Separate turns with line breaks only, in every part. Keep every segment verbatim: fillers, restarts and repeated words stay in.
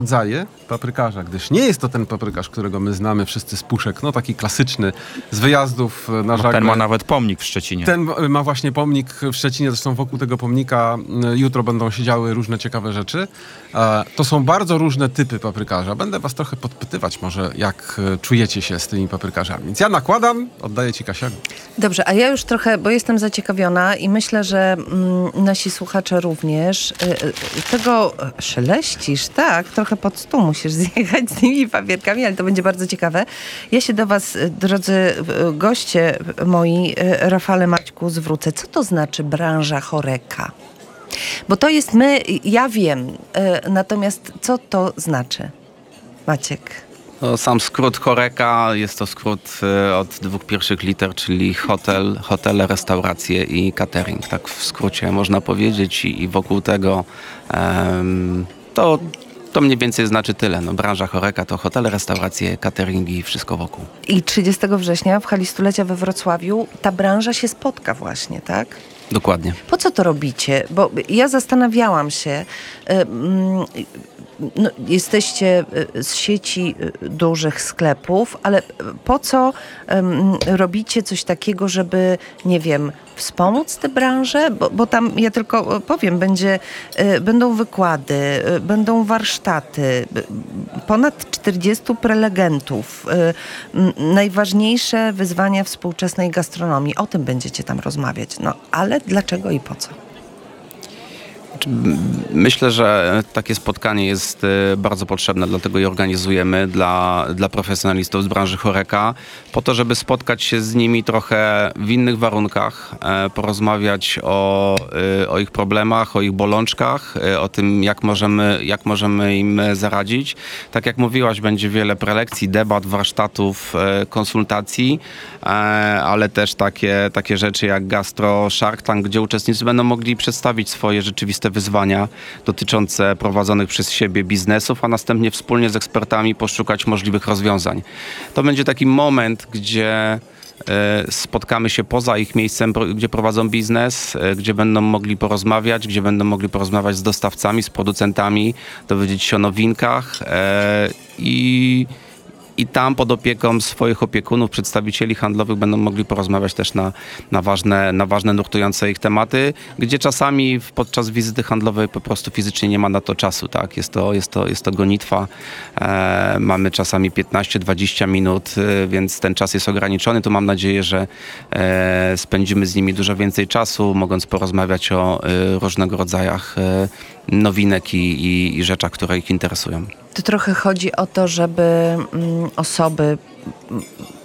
rodzaje paprykarza, gdyż nie jest to ten paprykarz, którego my znamy wszyscy z puszek, no taki klasyczny, z wyjazdów na żagle.
Ten ma nawet pomnik w Szczecinie.
Ten ma właśnie pomnik w Szczecinie, zresztą wokół tego pomnika jutro będą się działy różne ciekawe rzeczy. To są bardzo różne typy paprykarza. Będę was trochę podpytywać może, jak czujecie się z tymi paprykarzami. Więc ja nakładam, oddaję ci, Kasia.
Dobrze, a ja już trochę, bo jestem zaciekawiona i myślę, że mm, nasi słuchacze również. Y, y, tego szeleścisz, tak, trochę pod stół musisz zjechać z tymi papierkami, ale to będzie bardzo ciekawe. Ja się do was, drodzy goście moi, Rafale, Maćku, zwrócę. Co to znaczy branża Horeca? Bo to jest my, ja wiem, y, natomiast co to znaczy? Maciek.
No, sam skrót Horeca jest to skrót y, od dwóch pierwszych liter, czyli hotel, hotele, restauracje i catering. Tak w skrócie można powiedzieć i, i wokół tego um, to, to mniej więcej znaczy tyle. No, branża Horeca to hotele, restauracje, cateringi i wszystko wokół.
I trzydziestego września w hali stulecia we Wrocławiu ta branża się spotka właśnie, tak?
Dokładnie.
Po co to robicie? Bo ja zastanawiałam się, no, jesteście z sieci dużych sklepów, ale po co robicie coś takiego, żeby, nie wiem, wspomóc tę branżę? Bo, bo tam, ja tylko powiem, będzie, będą wykłady, będą warsztaty, ponad czterdziestu prelegentów, najważniejsze wyzwania współczesnej gastronomii. O tym będziecie tam rozmawiać. No, ale dlaczego i po co?
Myślę, że takie spotkanie jest bardzo potrzebne, dlatego je organizujemy dla, dla profesjonalistów z branży Horeca, po to, żeby spotkać się z nimi trochę w innych warunkach, porozmawiać o, o ich problemach, o ich bolączkach, o tym, jak możemy, jak możemy im zaradzić. Tak jak mówiłaś, będzie wiele prelekcji, debat, warsztatów, konsultacji, ale też takie, takie rzeczy jak Gastro Shark Tank, gdzie uczestnicy będą mogli przedstawić swoje rzeczywiste wyzwania dotyczące prowadzonych przez siebie biznesów, a następnie wspólnie z ekspertami poszukać możliwych rozwiązań. To będzie taki moment, gdzie spotkamy się poza ich miejscem, gdzie prowadzą biznes, gdzie będą mogli porozmawiać, gdzie będą mogli porozmawiać z dostawcami, z producentami, dowiedzieć się o nowinkach i I tam pod opieką swoich opiekunów, przedstawicieli handlowych będą mogli porozmawiać też na, na, ważne, na ważne, nurtujące ich tematy, gdzie czasami podczas wizyty handlowej po prostu fizycznie nie ma na to czasu. Tak? Jest to, jest to, jest to gonitwa. E, mamy czasami piętnaście dwadzieścia minut, e, więc ten czas jest ograniczony. To mam nadzieję, że e, spędzimy z nimi dużo więcej czasu, mogąc porozmawiać o e, różnego rodzaju e, nowinek i, i, i rzeczach, które ich interesują.
To trochę chodzi o to, żeby mm, osoby mm,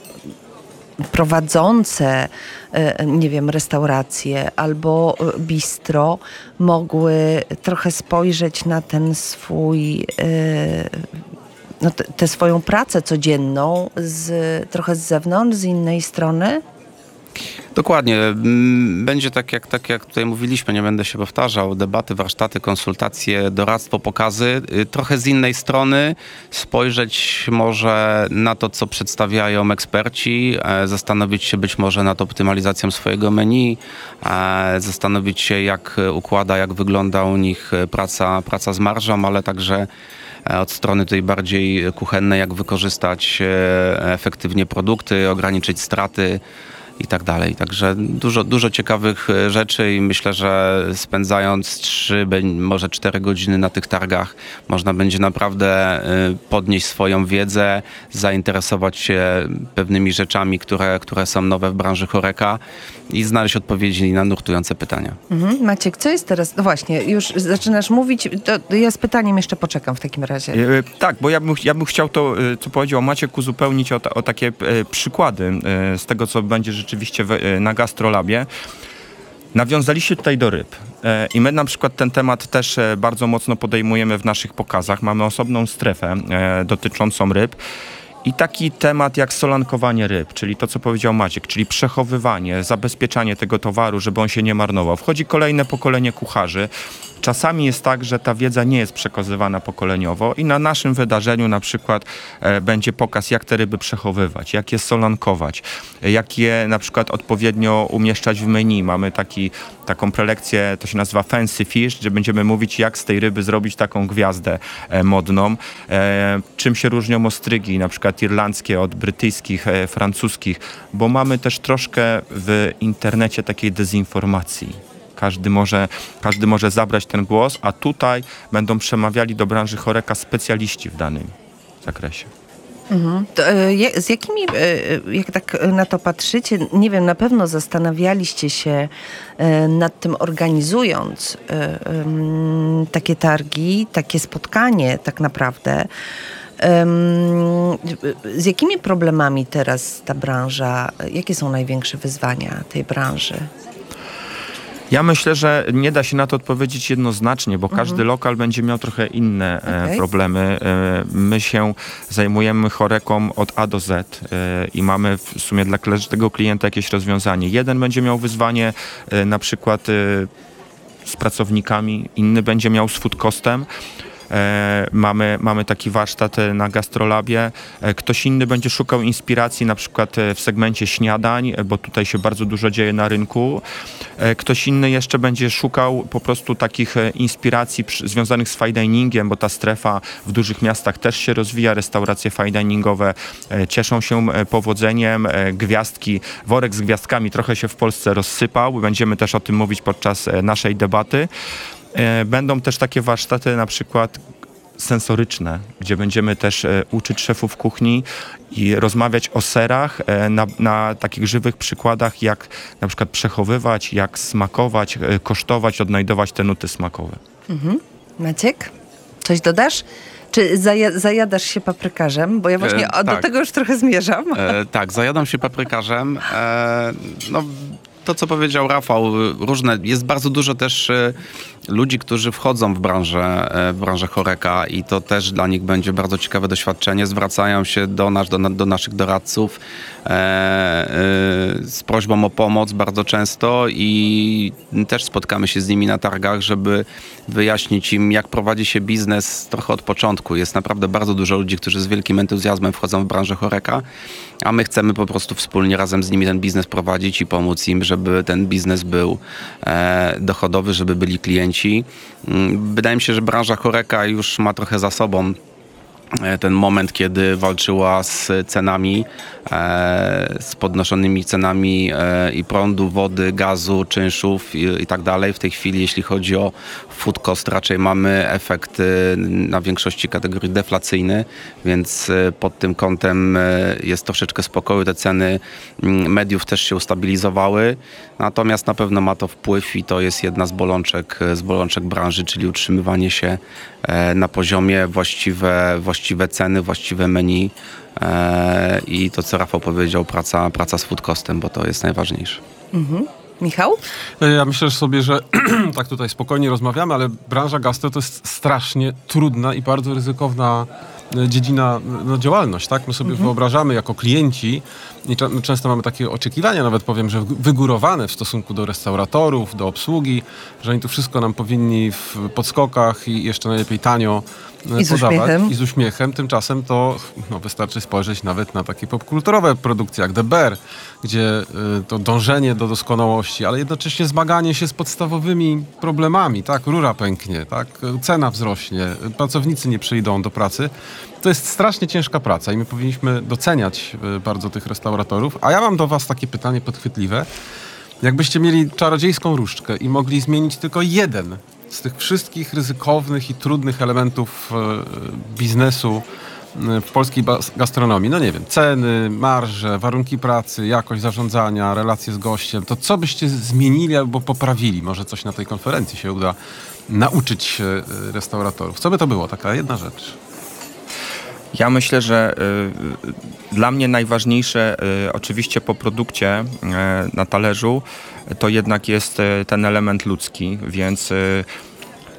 prowadzące, y, nie wiem, restauracje albo y, bistro mogły trochę spojrzeć na ten swój, y, no te, tę swoją pracę codzienną z, trochę z zewnątrz, z innej strony.
Dokładnie. Będzie tak jak, tak jak tutaj mówiliśmy, nie będę się powtarzał, debaty, warsztaty, konsultacje, doradztwo, pokazy. Trochę z innej strony spojrzeć może na to, co przedstawiają eksperci, zastanowić się być może nad optymalizacją swojego menu, zastanowić się, jak układa, jak wygląda u nich praca, praca z marżą, ale także od strony tej bardziej kuchennej, jak wykorzystać efektywnie produkty, ograniczyć straty i tak dalej. Także dużo, dużo ciekawych rzeczy i myślę, że spędzając trzy, może cztery godziny na tych targach można będzie naprawdę podnieść swoją wiedzę, zainteresować się pewnymi rzeczami, które, które są nowe w branży Horeca i znaleźć odpowiedzi na nurtujące pytania.
Mhm. Maciek, co jest teraz? No właśnie, już zaczynasz mówić, to ja z pytaniem jeszcze poczekam w takim razie.
E, tak, bo ja bym, ja bym chciał to, co powiedział Maciek, uzupełnić o, ta, o takie e, przykłady e, z tego, co będzie rzeczywiście w, e, na Gastrolabie. Nawiązaliście tutaj do ryb e, i my na przykład ten temat też e, bardzo mocno podejmujemy w naszych pokazach. Mamy osobną strefę e, dotyczącą ryb. I taki temat jak solankowanie ryb, czyli to, co powiedział Maciek, czyli przechowywanie, zabezpieczanie tego towaru, żeby on się nie marnował. Wchodzi kolejne pokolenie kucharzy czasami jest tak, że ta wiedza nie jest przekazywana pokoleniowo i na naszym wydarzeniu na przykład e, będzie pokaz, jak te ryby przechowywać, jak je solankować, e, jak je na przykład odpowiednio umieszczać w menu. Mamy taki, taką prelekcję, to się nazywa Fancy Fish, gdzie będziemy mówić, jak z tej ryby zrobić taką gwiazdę e, modną. E, czym się różnią ostrygi, na przykład irlandzkie od brytyjskich, e, francuskich, bo mamy też troszkę w internecie takiej dezinformacji. Każdy może, każdy może zabrać ten głos, a tutaj będą przemawiali do branży Horeca specjaliści w danym zakresie.
Mhm. To, e, jak- z jakimi, e, jak tak na to patrzycie, nie wiem, na pewno zastanawialiście się e, nad tym, organizując e, em, takie targi, takie spotkanie tak naprawdę. Em, Z jakimi problemami teraz ta branża, jakie są największe wyzwania tej branży?
Ja myślę, że nie da się na to odpowiedzieć jednoznacznie, bo każdy lokal będzie miał trochę inne e,
Okej.
problemy. E, my się zajmujemy choreką od A do Z e, i mamy w sumie dla każdego klienta jakieś rozwiązanie. Jeden będzie miał wyzwanie e, na przykład e, z pracownikami, inny będzie miał z food costem. E, mamy, mamy taki warsztat e, na Gastrolabie. E, ktoś inny będzie szukał inspiracji na przykład e, w segmencie śniadań, e, bo tutaj się bardzo dużo dzieje na rynku. E, ktoś inny jeszcze będzie szukał po prostu takich e, inspiracji przy, związanych z fine diningiem, bo ta strefa w dużych miastach też się rozwija. Restauracje fine diningowe e, cieszą się e, powodzeniem. E, gwiazdki, worek z gwiazdkami trochę się w Polsce rozsypał. Będziemy też o tym mówić podczas e, naszej debaty. E, Będą też takie warsztaty na przykład sensoryczne, gdzie będziemy też e, uczyć szefów kuchni i rozmawiać o serach e, na, na takich żywych przykładach, jak na przykład przechowywać, jak smakować, e, kosztować, odnajdować te nuty smakowe.
Maciek, coś dodasz? Czy zaja- zajadasz się paprykarzem? Bo ja właśnie
E,
o, do
tak.
tego już trochę zmierzam.
E, tak, zajadam się paprykarzem. E, no, to, co powiedział Rafał, różne, jest bardzo dużo też e, ludzi, którzy wchodzą w branżę, e, w branżę Horeca i to też dla nich będzie bardzo ciekawe doświadczenie. Zwracają się do nas, do, na- do naszych doradców e, e, z prośbą o pomoc bardzo często i też spotkamy się z nimi na targach, żeby wyjaśnić im, jak prowadzi się biznes trochę od początku. Jest naprawdę bardzo dużo ludzi, którzy z wielkim entuzjazmem wchodzą w branżę Horeca, a my chcemy po prostu wspólnie razem z nimi ten biznes prowadzić i pomóc im, żeby ten biznes był e, dochodowy, żeby byli klienci. Mm, Wydaje mi się, że branża Horeca już ma trochę za sobą e, ten moment, kiedy walczyła z cenami, e, z podnoszonymi cenami e, i prądu, wody, gazu, czynszów i, i tak dalej. W tej chwili, jeśli chodzi o food cost, raczej mamy efekt e, na większości kategorii deflacyjny, więc e, pod tym kątem e, jest troszeczkę spokoju. Te ceny mm, mediów też się ustabilizowały, natomiast na pewno ma to wpływ i to jest jedna z bolączek, z bolączek branży, czyli utrzymywanie się e, na poziomie, właściwe, właściwe ceny, właściwe menu e, i to, co Rafał powiedział, praca, praca z food costem, bo to jest najważniejsze.
Michał?
Ja myślę sobie, że tak tutaj spokojnie rozmawiamy, ale branża gastro to jest strasznie trudna i bardzo ryzykowna e, dziedzina, no, działalność, tak? My sobie wyobrażamy jako klienci i cze- często mamy takie oczekiwania, nawet powiem, że wygórowane w stosunku do restauratorów, do obsługi, że oni tu wszystko nam powinni w podskokach i jeszcze najlepiej tanio e,
I z
podawać.
uśmiechem.
I z uśmiechem. Tymczasem to no, wystarczy spojrzeć nawet na takie popkulturowe produkcje jak The Bear, gdzie y, to dążenie do doskonałości, ale jednocześnie zmaganie się z podstawowymi problemami, tak? Rura pęknie, tak? Cena wzrośnie, pracownicy nie przyjdą do pracy. To jest strasznie ciężka praca i my powinniśmy doceniać y, bardzo tych restauratorów. A ja mam do was takie pytanie podchwytliwe. Jakbyście mieli czarodziejską różdżkę i mogli zmienić tylko jeden z tych wszystkich ryzykownych i trudnych elementów y, biznesu y, w polskiej bas- gastronomii, no nie wiem, ceny, marże, warunki pracy, jakość zarządzania, relacje z gościem, to co byście zmienili albo poprawili? Może coś na tej konferencji się uda nauczyć się y, restauratorów. Co by to było? Taka jedna rzecz.
Ja myślę, że y, dla mnie najważniejsze y, oczywiście po produkcie y, na talerzu to jednak jest y, ten element ludzki, więc y,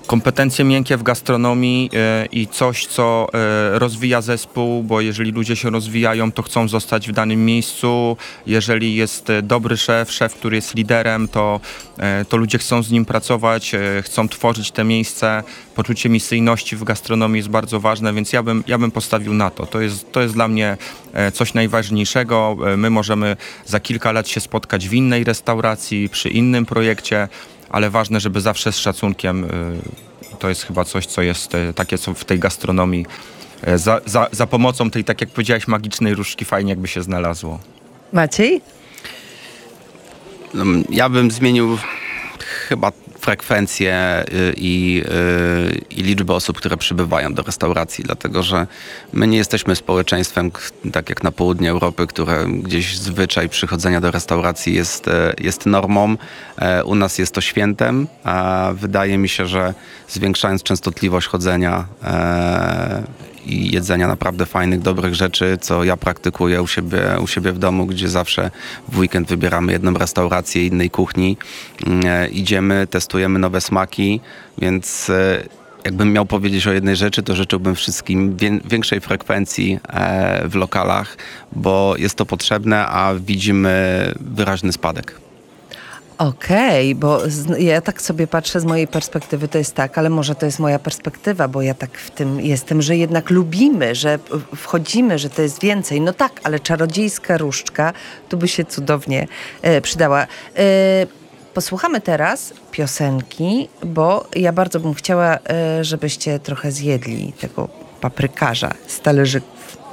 kompetencje miękkie w gastronomii e, i coś, co e, rozwija zespół, bo jeżeli ludzie się rozwijają, to chcą zostać w danym miejscu. Jeżeli jest e, dobry szef, szef, który jest liderem, to, e, to ludzie chcą z nim pracować, e, chcą tworzyć te miejsce. Poczucie misyjności w gastronomii jest bardzo ważne, więc ja bym, ja bym postawił na to. To jest, to jest dla mnie e, coś najważniejszego. E, my możemy za kilka lat się spotkać w innej restauracji, przy innym projekcie, ale ważne, żeby zawsze z szacunkiem. y, To jest chyba coś, co jest y, takie, co w tej gastronomii y, za, za, za pomocą tej, tak jak powiedziałeś, magicznej różdżki fajnie jakby się znalazło.
Maciej?
No, ja bym zmienił chyba frekwencję y, i, y, i liczbę osób, które przybywają do restauracji, dlatego że my nie jesteśmy społeczeństwem, k- tak jak na południu Europy, które gdzieś zwyczaj przychodzenia do restauracji jest, y, jest normą. E, U nas jest to świętem, a wydaje mi się, że zwiększając częstotliwość chodzenia e, i jedzenia naprawdę fajnych, dobrych rzeczy, co ja praktykuję u siebie, u siebie w domu, gdzie zawsze w weekend wybieramy jedną restaurację innej kuchni. E, idziemy, testujemy nowe smaki, więc e, jakbym miał powiedzieć o jednej rzeczy, to życzyłbym wszystkim wię- większej frekwencji e, w lokalach, bo jest to potrzebne, a widzimy wyraźny spadek.
Okej, bo z, ja tak sobie patrzę z mojej perspektywy, to jest tak, ale może to jest moja perspektywa, bo ja tak w tym jestem, że jednak lubimy, że p- wchodzimy, że to jest więcej. No tak, ale czarodziejska różdżka tu by się cudownie e, przydała. E, posłuchamy teraz piosenki, bo ja bardzo bym chciała, e, żebyście trochę zjedli tego paprykarza z talerzyków.